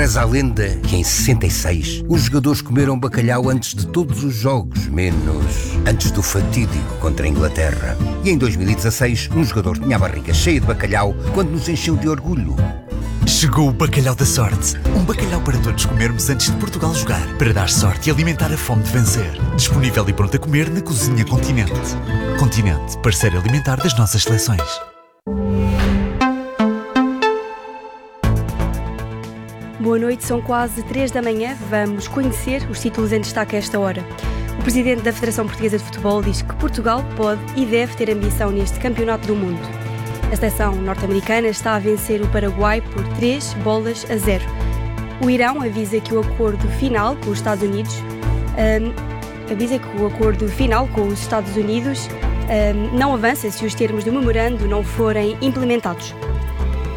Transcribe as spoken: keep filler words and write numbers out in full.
Reza a lenda que em sessenta e seis os jogadores comeram bacalhau antes de todos os jogos, menos antes do fatídico contra a Inglaterra. E em dois mil e dezasseis um jogador tinha a barriga cheia de bacalhau quando nos encheu de orgulho. Chegou o Bacalhau da Sorte. Um bacalhau para todos comermos antes de Portugal jogar, para dar sorte e alimentar a fome de vencer. Disponível e pronto a comer na Cozinha Continente. Continente, parceiro alimentar das nossas seleções. Boa noite, são quase três da manhã. Vamos conhecer os títulos em destaque a esta hora. O presidente da Federação Portuguesa de Futebol diz que Portugal pode e deve ter ambição neste campeonato do mundo. A seleção norte-americana está a vencer o Paraguai por três bolas a zero. O Irão avisa que o acordo final com os Estados Unidos um, avisa que o acordo final com os Estados Unidos um, não avança se os termos do memorando não forem implementados.